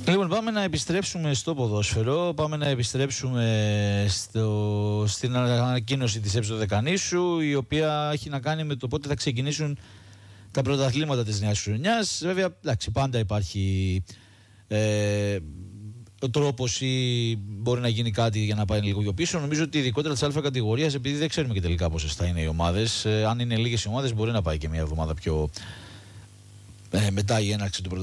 Λοιπόν, πάμε να επιστρέψουμε στο ποδόσφαιρο, πάμε να επιστρέψουμε στην ανακοίνωση της ΕΠΣ Δωδεκανήσου, η οποία έχει να κάνει με το πότε θα ξεκινήσουν τα πρωταθλήματα της νέας χρονιάς. Βέβαια, εντάξει, πάντα υπάρχει ο τρόπος ή μπορεί να γίνει κάτι για να πάει λίγο πιο πίσω. Νομίζω ότι ειδικότερα της Α κατηγορίας, επειδή δεν ξέρουμε και τελικά πόσες θα είναι οι ομάδες, αν είναι λίγες οι ομάδες, μπορεί να πάει και μια εβδομάδα πιο μετά η έναρξη του πρωταθλήματος.